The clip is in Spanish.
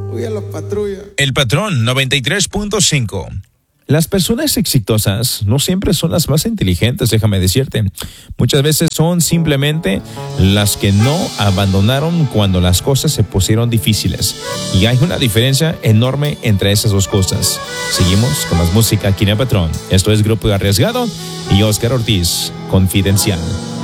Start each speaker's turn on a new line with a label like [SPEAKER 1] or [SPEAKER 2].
[SPEAKER 1] Uy, a la patrulla.
[SPEAKER 2] El Patrón 93.5.
[SPEAKER 3] Las personas exitosas no siempre son las más inteligentes, déjame decirte. Muchas veces son simplemente las que no abandonaron cuando las cosas se pusieron difíciles. Y hay una diferencia enorme entre esas dos cosas. Seguimos con más música aquí en El Patrón. Esto es Grupo Arriesgado y Oscar Ortiz, Confidencial.